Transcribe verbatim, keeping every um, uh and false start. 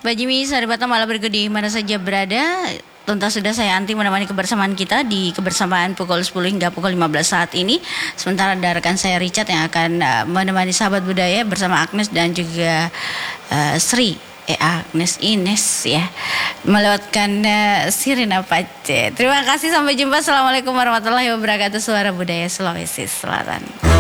Mbak Jimmy, sahabat Batam malam berikut di mana saja berada. Tuntas sudah saya Anti menemani kebersamaan kita di kebersamaan pukul sepuluh hingga pukul lima belas saat ini. Sementara ada rekan saya Richard yang akan uh, menemani sahabat budaya bersama Agnes dan juga uh, Sri. Eh Agnes Ines ya. Melewatkan uh, Sirina Pace. Terima kasih, sampai jumpa. Assalamualaikum warahmatullahi wabarakatuh. Suara Budaya Sulawesi Selatan.